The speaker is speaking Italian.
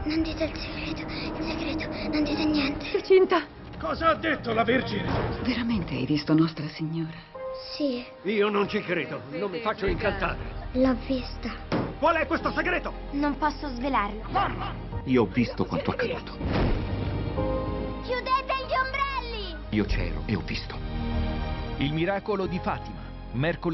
Non dite il segreto, non dite niente. Sei cinta? Cosa ha detto la Vergine? Veramente hai visto Nostra Signora? Sì, Io non ci credo, non mi faccio incantare. l'ho vista. Qual è questo segreto? Non posso svelarlo. Io ho visto quanto accaduto. Chiudete gli ombrelli! Io c'ero e ho visto. Il miracolo di Fatima, mercoledì